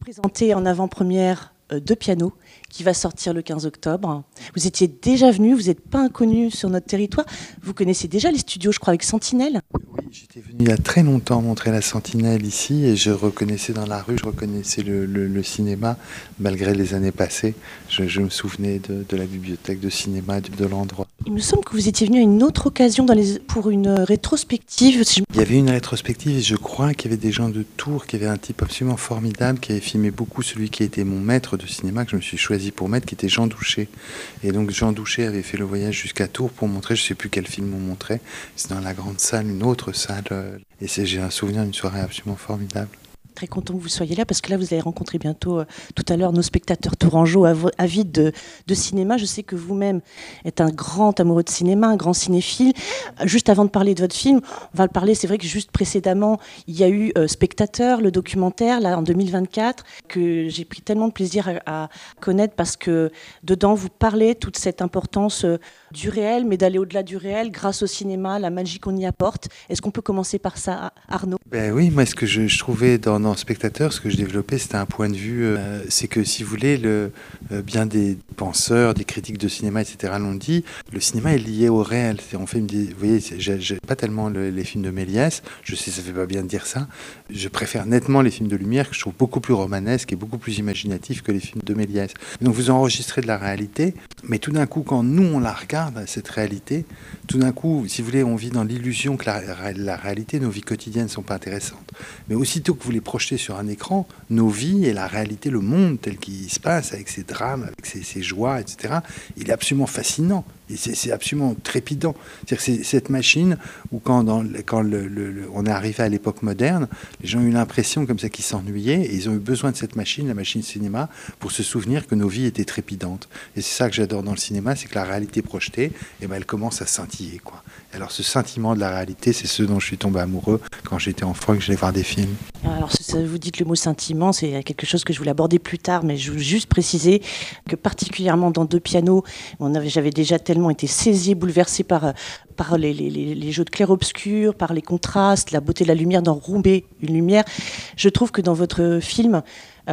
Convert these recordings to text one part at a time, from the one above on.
présentez en avant-première Deux pianos, qui va sortir le 15 octobre. Vous étiez déjà venu, vous n'êtes pas inconnu sur notre territoire. Vous connaissez déjà les studios, je crois, avec Sentinelle. Oui, j'étais venu il y a très longtemps montrer la Sentinelle ici et je reconnaissais dans la rue, je reconnaissais le cinéma, malgré les années passées. Je me souvenais de la bibliothèque de cinéma de l'endroit. Il me semble que vous étiez venu à une autre occasion pour une rétrospective. Il y avait une rétrospective et je crois qu'il y avait des gens de Tours, qu'il y avait un type absolument formidable qui avait filmé beaucoup celui qui était mon maître de cinéma, que je me suis choisi pour mettre, qui était Jean Douché. Et donc Jean Douché avait fait le voyage jusqu'à Tours pour montrer, je ne sais plus quel film on montrait, c'est dans la grande salle, une autre salle. Et j'ai un souvenir d'une soirée absolument formidable. Très content que vous soyez là parce que là vous allez rencontrer bientôt tout à l'heure nos spectateurs tourangeaux avides de cinéma. Je sais que vous-même êtes un grand amoureux de cinéma, un grand cinéphile. Juste avant de parler de votre film, on va le parler, c'est vrai que juste précédemment il y a eu Spectateur, le documentaire là en 2024 que j'ai pris tellement de plaisir à connaître parce que dedans vous parlez toute cette importance du réel, mais d'aller au-delà du réel grâce au cinéma, la magie qu'on y apporte. Est-ce qu'on peut commencer par ça, Arnaud ? Ben oui, moi ce que je trouvais dans Spectateur, ce que je développais, c'était un point de vue, c'est que si vous voulez, bien des penseurs, des critiques de cinéma, etc. l'ont dit, le cinéma est lié au réel. On fait, vous voyez, j'aime pas tellement les films de Méliès, je sais ça fait pas bien de dire ça, je préfère nettement les films de Lumière que je trouve beaucoup plus romanesques et beaucoup plus imaginatifs que les films de Méliès. Donc vous enregistrez de la réalité, mais tout d'un coup, quand nous on la regarde, cette réalité, tout d'un coup, si vous voulez, on vit dans l'illusion que la réalité, nos vies quotidiennes ne sont pas intéressantes. Mais aussitôt que vous les projetez sur un écran, nos vies et la réalité, le monde tel qu'il se passe, avec ses drames, avec ses joies, etc., il est absolument fascinant. Et c'est absolument trépidant. C'est cette machine où quand on est arrivé à l'époque moderne, les gens ont eu l'impression comme ça qu'ils s'ennuyaient et ils ont eu besoin de cette machine, la machine cinéma, pour se souvenir que nos vies étaient trépidantes. Et c'est ça que j'adore dans le cinéma, c'est que la réalité projetée, elle commence à scintiller, quoi. Alors ce sentiment de la réalité, c'est ce dont je suis tombé amoureux quand j'étais enfant et que j'allais voir des films. Alors vous dites le mot scintillement, c'est quelque chose que je voulais aborder plus tard, mais je veux juste préciser que particulièrement dans Deux pianos, j'avais déjà tellement été saisie, bouleversée par les jeux de clair-obscur, par les contrastes, la beauté de la lumière, d'enrouber une lumière. Je trouve que dans votre film,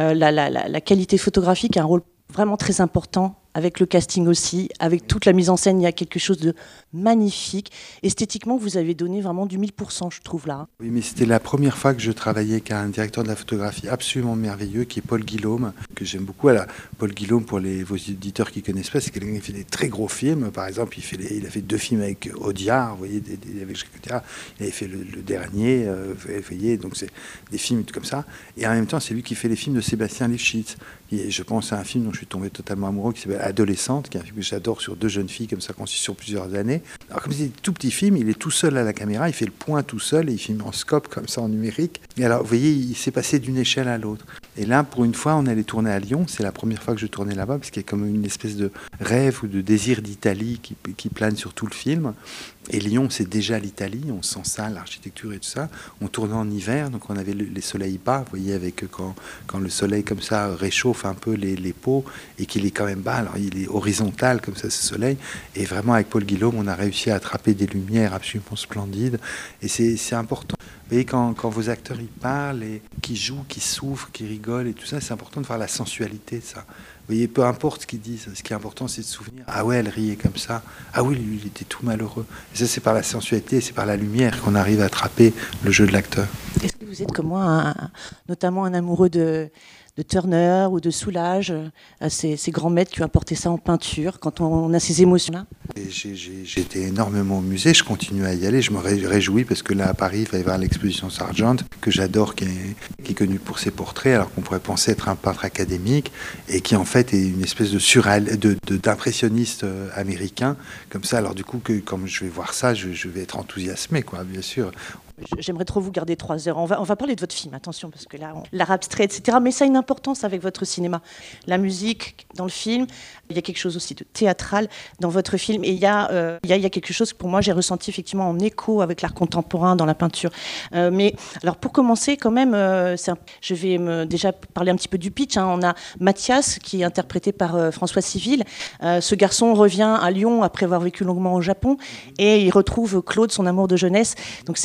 la qualité photographique a un rôle vraiment très important, avec le casting aussi, avec toute la mise en scène, il y a quelque chose de magnifique. Esthétiquement, vous avez donné vraiment du 1000%, je trouve, là. Oui, mais c'était la première fois que je travaillais avec un directeur de la photographie absolument merveilleux, qui est Paul Guillaume, que j'aime beaucoup. Alors, Paul Guillaume, pour vos auditeurs qui ne connaissent pas, c'est quelqu'un qui fait des très gros films. Par exemple, il a fait 2 films avec Audiard, vous voyez, avec Jacques Audiard. Il avait fait le dernier, vous voyez, donc c'est des films comme ça. Et en même temps, c'est lui qui fait les films de Sébastien Lifshitz. Et je pense à un film dont je suis tombé totalement amoureux, qui s'appelle Adolescente, qui est un film que j'adore sur 2 jeunes filles comme ça, qu'on suit sur plusieurs années. Alors comme c'est un tout petit film, il est tout seul à la caméra, il fait le point tout seul et il filme en scope comme ça en numérique. Et alors vous voyez, il s'est passé d'une échelle à l'autre. Et là, pour une fois, on allait tourner à Lyon. C'est la première fois que je tournais là-bas, parce qu'il y a comme une espèce de rêve ou de désir d'Italie qui plane sur tout le film. Et Lyon, c'est déjà l'Italie, on sent ça, l'architecture et tout ça. On tournait en hiver, donc on avait les soleils bas, vous voyez, avec quand le soleil comme ça réchauffe un peu les peaux et qu'il est quand même bas, alors il est horizontal comme ça, ce soleil. Et vraiment, avec Paul Guillaume, on a réussi à attraper des lumières absolument splendides. Et c'est important. Vous voyez, quand vos acteurs ils parlent, et qui jouent, qui souffrent, qui rigolent et tout ça, c'est important de voir la sensualité de ça. Vous voyez, peu importe ce qu'ils disent, ce qui est important, c'est de se souvenir. Ah ouais, elle riait comme ça. Ah oui, lui, il était tout malheureux. Et ça, c'est par la sensualité, c'est par la lumière qu'on arrive à attraper le jeu de l'acteur. Est-ce que vous êtes comme moi, notamment un amoureux de Turner ou de Soulages, ces grands maîtres qui ont apporté ça en peinture, quand on a ces émotions-là? J'ai été énormément au musée, je continue à y aller, je me réjouis parce que là à Paris, il va y avoir l'exposition Sargent, que j'adore, qui est connue pour ses portraits, alors qu'on pourrait penser être un peintre académique, et qui en fait est une espèce d'impressionniste américain, comme ça. Alors du coup, comme je vais voir ça, je vais être enthousiasmé, quoi, bien sûr. J'aimerais trop vous garder 3 heures. On va parler de votre film, attention, parce que là, l'art abstrait, etc. Mais ça a une importance avec votre cinéma. La musique dans le film, il y a quelque chose aussi de théâtral dans votre film. Et il y a quelque chose que pour moi, j'ai ressenti effectivement en écho avec l'art contemporain dans la peinture. Mais alors, pour commencer, quand même, je vais déjà parler un petit peu du pitch. On a Mathias, qui est interprété par François Civil. Ce garçon revient à Lyon après avoir vécu longuement au Japon et il retrouve Claude, son amour de jeunesse. Donc c'est un film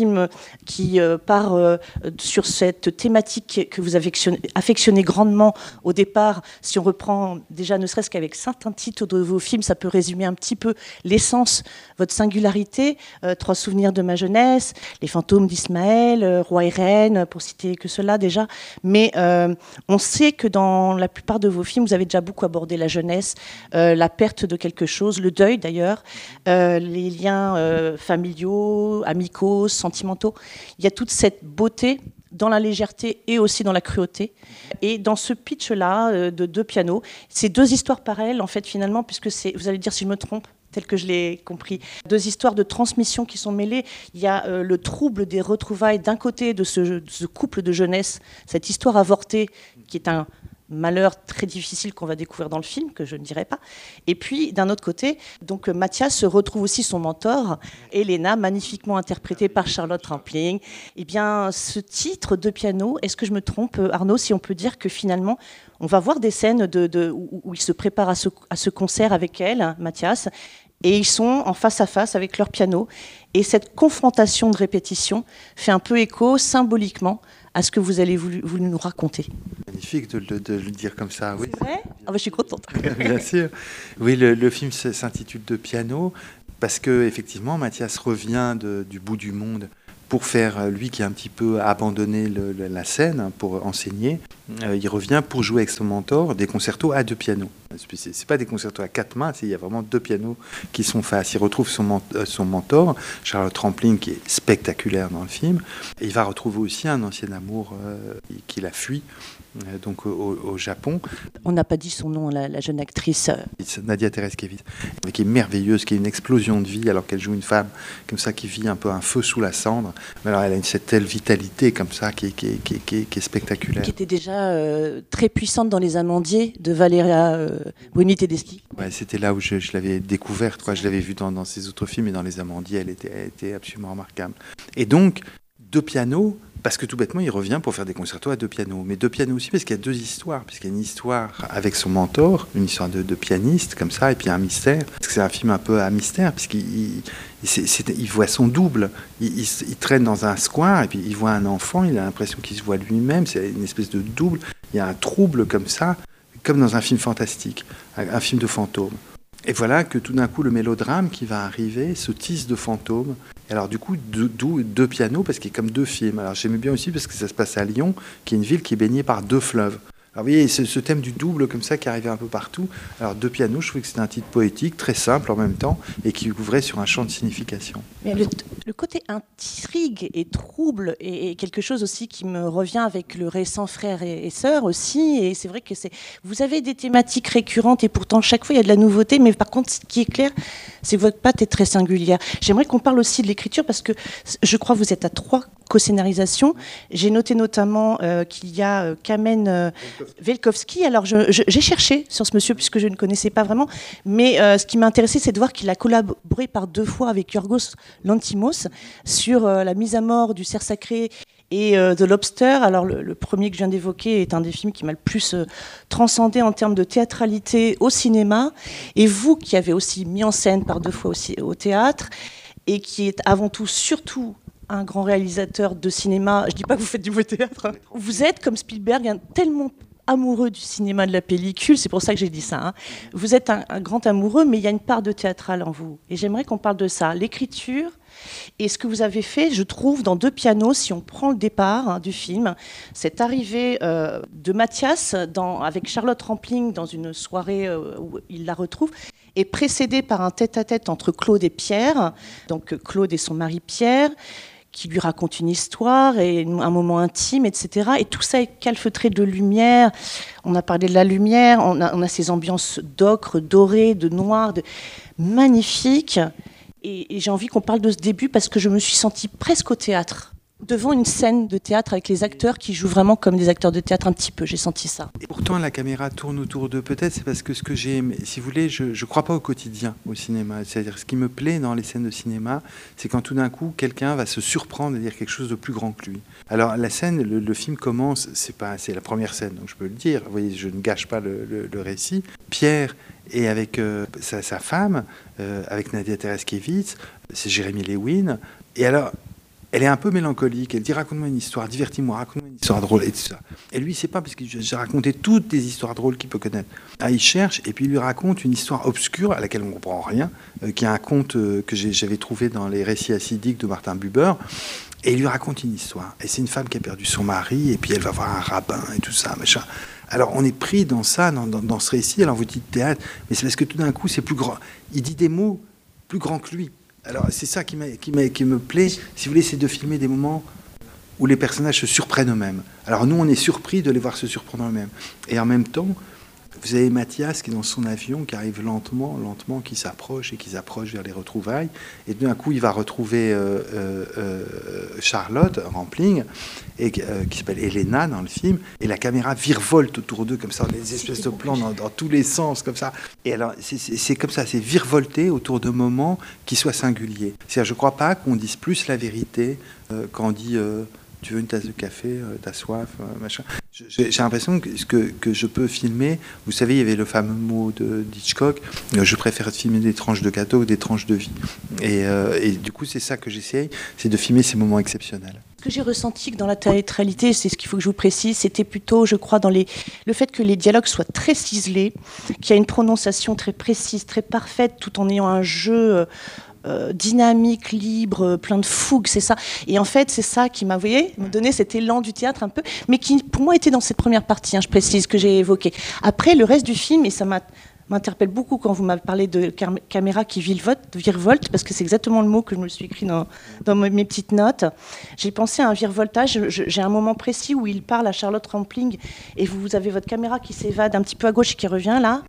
film qui part sur cette thématique que vous affectionnez grandement au départ. Si on reprend déjà ne serait-ce qu'avec certains titres de vos films, ça peut résumer un petit peu l'essence, votre singularité. 3 souvenirs de ma jeunesse, Les fantômes d'Ismaël, Roi et Reine, pour citer que cela déjà. Mais on sait que dans la plupart de vos films, vous avez déjà beaucoup abordé la jeunesse, la perte de quelque chose, le deuil d'ailleurs, les liens familiaux, amicaux, sentimentaux. Il y a toute cette beauté dans la légèreté et aussi dans la cruauté. Et dans ce pitch-là de 2 pianos, c'est 2 histoires parallèles, en fait, finalement, puisque c'est, vous allez dire si je me trompe, tel que je l'ai compris, 2 histoires de transmission qui sont mêlées. Il y a le trouble des retrouvailles d'un côté de ce couple de jeunesse, cette histoire avortée, qui est un malheur très difficile qu'on va découvrir dans le film, que je ne dirai pas. Et puis, d'un autre côté, donc Mathias retrouve aussi son mentor, Elena, magnifiquement interprétée par Charlotte Rampling. Eh bien, ce titre de piano, est-ce que je me trompe, Arnaud, si on peut dire que finalement, on va voir des scènes où il se prépare à ce concert avec elle, Mathias, et ils sont en face à face avec leur piano. Et cette confrontation de répétition fait un peu écho symboliquement à ce que vous allez voulu nous raconter. Magnifique de le dire comme ça, oui. C'est vrai ? Ah bah, je suis contente. Bien sûr. Oui, le film s'intitule De piano parce que effectivement, Mathias revient du bout du monde pour faire, lui qui a un petit peu abandonné la scène pour enseigner, il revient pour jouer avec son mentor des concertos à 2 pianos. C'est pas des concertos à 4 mains, il y a vraiment 2 pianos qui sont face. Il retrouve son mentor, Charlotte Rampling, qui est spectaculaire dans le film. Et il va retrouver aussi un ancien amour qu'il a fui, donc au Japon. On n'a pas dit son nom, la jeune actrice. Nadia Tereskevich, qui est merveilleuse, qui est une explosion de vie, alors qu'elle joue une femme comme ça qui vit un peu un feu sous la cendre. Mais alors elle a cette telle vitalité comme ça qui est spectaculaire. Qui était déjà très puissante dans Les Amandiers de Valeria Bruni Tedeschi. Ouais, c'était là où je l'avais découverte, quoi. Je l'avais vue dans ses autres films et dans Les Amandiers, elle était absolument remarquable. Et donc, 2 pianos, parce que tout bêtement, il revient pour faire des concertos à 2 pianos. Mais 2 pianos aussi, parce qu'il y a 2 histoires. Puisqu'il y a une histoire avec son mentor, une histoire de pianiste, comme ça, et puis un mystère. Parce que c'est un film un peu à mystère, puisqu'il voit son double. Il traîne dans un square, et puis il voit un enfant, il a l'impression qu'il se voit lui-même. C'est une espèce de double. Il y a un trouble comme ça, comme dans un film fantastique, un film de fantômes. Et voilà que tout d'un coup, le mélodrame qui va arriver se tisse de fantômes. Et alors du coup, 2 pianos, parce qu'il y a comme 2 films. Alors j'aimais bien aussi parce que ça se passe à Lyon, qui est une ville qui est baignée par 2 fleuves. Alors vous voyez, ce thème du double comme ça qui arrivait un peu partout. Alors 2 pianos, je trouvais que c'était un titre poétique, très simple en même temps, et qui ouvrait sur un champ de signification. Mais le côté intrigue et trouble est quelque chose aussi qui me revient avec le récent Frères et Sœurs aussi. Et c'est vrai que vous avez des thématiques récurrentes et pourtant chaque fois il y a de la nouveauté. Mais par contre, ce qui est clair, c'est que votre patte est très singulière. J'aimerais qu'on parle aussi de l'écriture parce que je crois que vous êtes à 3 co-scénarisations. J'ai noté notamment qu'il y a Kamen Velkovski. Alors j'ai cherché sur ce monsieur puisque je ne connaissais pas vraiment. Mais ce qui m'a intéressé, c'est de voir qu'il a collaboré par 2 fois avec Yorgos Lanthimos sur la mise à mort du cerf sacré et The Lobster. Alors le premier que je viens d'évoquer est un des films qui m'a le plus transcendé en termes de théâtralité au cinéma. Et vous qui avez aussi mis en scène par 2 fois aussi au théâtre et qui est avant tout surtout un grand réalisateur de cinéma, je ne dis pas que vous faites du beau théâtre, hein. Vous êtes comme Spielberg tellement amoureux du cinéma, de la pellicule, c'est pour ça que j'ai dit ça, hein. Vous êtes un grand amoureux, mais il y a une part de théâtral en vous. Et j'aimerais qu'on parle de ça, l'écriture. Et ce que vous avez fait, je trouve, dans 2 pianos, si on prend le départ du film, cette arrivée de Mathias avec Charlotte Rampling dans une soirée où il la retrouve, est précédée par un tête-à-tête entre Claude et Pierre, donc Claude et son mari Pierre, qui lui raconte une histoire et un moment intime, etc. Et tout ça est calfeutré de lumière. On a parlé de la lumière, on a ces ambiances d'ocre, doré, de noir, magnifiques. Et j'ai envie qu'on parle de ce début parce que je me suis sentie presque au théâtre, devant une scène de théâtre avec les acteurs qui jouent vraiment comme des acteurs de théâtre un petit peu. J'ai senti ça. Et pourtant, la caméra tourne autour d'eux. Peut-être c'est parce que ce que j'ai aimé, si vous voulez, je ne crois pas au quotidien au cinéma. C'est-à-dire, ce qui me plaît dans les scènes de cinéma, c'est quand tout d'un coup, quelqu'un va se surprendre à dire quelque chose de plus grand que lui. Alors, la scène, le film commence, c'est la première scène, donc je peux le dire. Vous voyez, je ne gâche pas le récit. Pierre est avec sa femme, avec Nadia Tereskevich, c'est Jérémy Lewin. Et alors, Elle est un peu mélancolique. Elle dit raconte-moi une histoire, divertis-moi, raconte-moi une histoire drôle et tout ça. Et lui, il sait pas parce que j'ai raconté toutes les histoires drôles qu'il peut connaître. Ah, il cherche et puis il lui raconte une histoire obscure à laquelle on ne comprend rien, qui est un conte que j'avais trouvé dans les récits acidiques de Martin Buber. Et il lui raconte une histoire. Et c'est une femme qui a perdu son mari et puis elle va voir un rabbin et tout ça, machin. Alors on est pris dans ça, dans ce récit. Alors vous dites théâtre, mais c'est parce que tout d'un coup c'est plus grand. Il dit des mots plus grands que lui. Alors c'est ça qui me plaît, si vous voulez, c'est de filmer des moments où les personnages se surprennent eux-mêmes. Alors nous, on est surpris de les voir se surprendre eux-mêmes. Et en même temps, vous avez Mathias qui est dans son avion, qui arrive lentement, qui s'approche et qui s'approche vers les retrouvailles. Et d'un coup, il va retrouver Charlotte Rampling, qui s'appelle Elena dans le film. Et la caméra virevolte autour d'eux, comme ça, des espèces de plans dans tous les sens, comme ça. Et alors, c'est comme ça, c'est virevolter autour de moments qui soient singuliers. C'est-à-dire, je ne crois pas qu'on dise plus la vérité quand on dit... tu veux une tasse de café, t'as soif, machin. J'ai l'impression que je peux filmer. Vous savez, il y avait le fameux mot d'Hitchcock, je préfère filmer des tranches de gâteau que des tranches de vie. Et du coup, c'est ça que j'essaye, c'est de filmer ces moments exceptionnels. Ce que j'ai ressenti que dans la théâtralité, c'est ce qu'il faut que je vous précise, c'était plutôt, je crois, dans le fait que les dialogues soient très ciselés, qu'il y a une prononciation très précise, très parfaite, tout en ayant un jeu... dynamique, libre, plein de fougue, c'est ça. Et en fait, c'est ça qui m'a, vous voyez, me donné cet élan du théâtre un peu, mais qui, pour moi, était dans cette première partie, je précise, que j'ai évoquée. Après, le reste du film, et ça m'interpelle beaucoup quand vous m'avez parlé de caméra qui virevolte, parce que c'est exactement le mot que je me suis écrit dans mes petites notes. J'ai pensé à un virevoltage. J'ai un moment précis où il parle à Charlotte Rampling, et vous avez votre caméra qui s'évade un petit peu à gauche et qui revient là.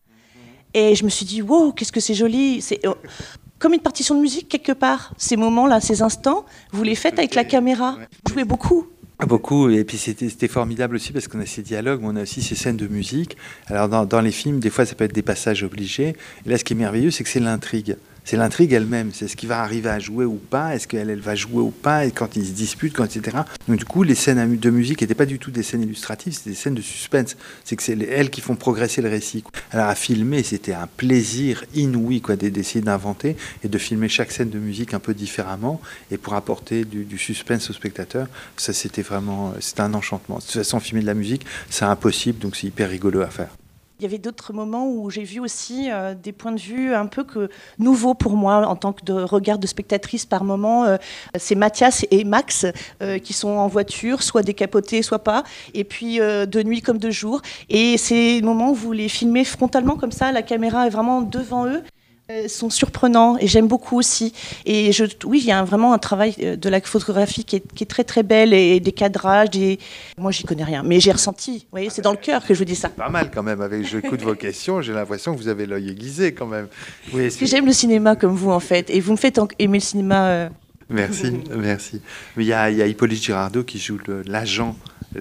Et je me suis dit, wow, qu'est-ce que c'est joli. C'est comme une partition de musique quelque part. Ces moments-là, ces instants, vous les faites avec la caméra. Vous jouez beaucoup. Beaucoup, et puis c'était formidable aussi parce qu'on a ces dialogues, mais on a aussi ces scènes de musique. Alors dans les films, des fois ça peut être des passages obligés. Et là, ce qui est merveilleux, c'est que c'est l'intrigue. C'est l'intrigue elle-même, c'est ce qui va arriver à jouer ou pas, est-ce qu'elle va jouer ou pas, et quand ils se disputent, etc. Donc du coup, les scènes de musique n'étaient pas du tout des scènes illustratives, c'était des scènes de suspense. C'est que c'est elles qui font progresser le récit. Alors à filmer, c'était un plaisir inouï d'essayer d'inventer et de filmer chaque scène de musique un peu différemment, et pour apporter du suspense au spectateur. Ça, c'était un enchantement. De toute façon, filmer de la musique, c'est impossible, donc c'est hyper rigolo à faire. Il y avait d'autres moments où j'ai vu aussi des points de vue un peu nouveaux pour moi en tant que regard de spectatrice par moment. C'est Mathias et Max qui sont en voiture, soit décapotés, soit pas, et puis de nuit comme de jour. Et ces moments où vous les filmez frontalement comme ça, la caméra est vraiment devant eux. Sont surprenants et j'aime beaucoup aussi. Et oui, il y a vraiment un travail de la photographie qui est très très belle et des cadrages. Moi, j'y connais rien, mais j'ai ressenti. Vous voyez, c'est dans le cœur que je vous dis ça. Pas mal quand même. J'écoute vos questions, j'ai l'impression que vous avez l'œil aiguisé quand même. Oui, parce que j'aime le cinéma comme vous en fait, et vous me faites aimer le cinéma. Merci. Mais il y a Hippolyte Girardot qui joue l'agent.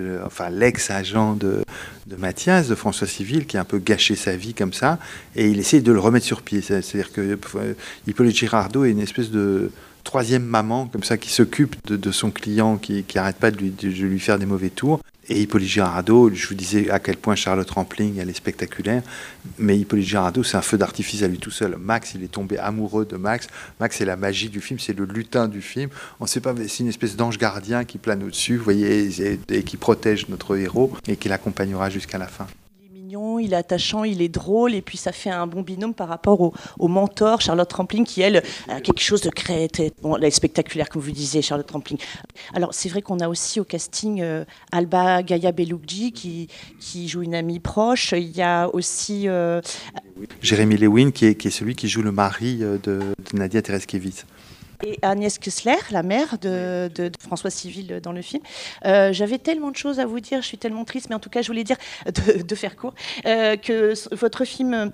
L'ex-agent de Mathias, de François Civil, qui a un peu gâché sa vie comme ça, et il essaie de le remettre sur pied. C'est-à-dire que Hippolyte Girardot est une espèce de troisième maman, comme ça, qui s'occupe de son client, qui n'arrête pas de lui faire des mauvais tours. Et Hippolyte Girardot, je vous disais à quel point Charlotte Rampling, elle est spectaculaire, mais Hippolyte Girardot, c'est un feu d'artifice à lui tout seul. Max, il est tombé amoureux de Max. Max, c'est la magie du film, c'est le lutin du film. On ne sait pas, c'est une espèce d'ange gardien qui plane au-dessus, vous voyez, et qui protège notre héros et qui l'accompagnera jusqu'à la fin. Il est attachant, il est drôle, et puis ça fait un bon binôme par rapport au mentor, Charlotte Rampling, qui, elle, a quelque chose de créatif. Bon, elle est spectaculaire, comme vous disiez, Charlotte Rampling. Alors, c'est vrai qu'on a aussi au casting Alba Gaia Bellougli, qui joue une amie proche. Il y a aussi... Jérémy Lewin, qui est celui qui joue le mari de Nadia Tereskevitz. Et Agnès Kessler, la mère de François Civil dans le film. J'avais tellement de choses à vous dire, je suis tellement triste, mais en tout cas, je voulais dire, de faire court, que votre film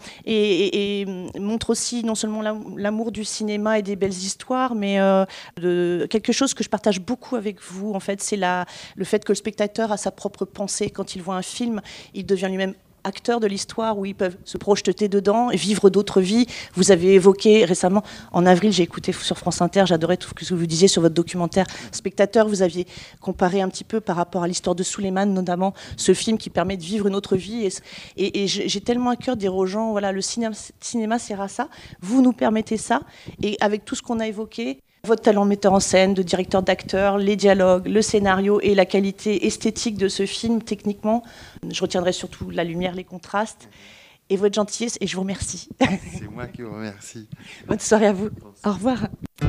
montre aussi non seulement l'amour du cinéma et des belles histoires, mais quelque chose que je partage beaucoup avec vous, en fait, c'est le fait que le spectateur a sa propre pensée. Quand il voit un film, il devient lui-même acteurs de l'histoire, où ils peuvent se projeter dedans et vivre d'autres vies. Vous avez évoqué récemment, en avril, j'ai écouté sur France Inter, j'adorais tout ce que vous disiez sur votre documentaire Spectateur. Vous aviez comparé un petit peu par rapport à l'histoire de Souleymane, notamment ce film qui permet de vivre une autre vie. Et j'ai tellement à cœur de dire aux gens, voilà, le cinéma sert à ça. Vous nous permettez ça. Et avec tout ce qu'on a évoqué, Votre talent de metteur en scène, de directeur d'acteur, les dialogues, le scénario et la qualité esthétique de ce film, techniquement. Je retiendrai surtout la lumière, les contrastes et votre gentillesse, et je vous remercie. C'est moi qui vous remercie. Bonne soirée à vous. Au revoir.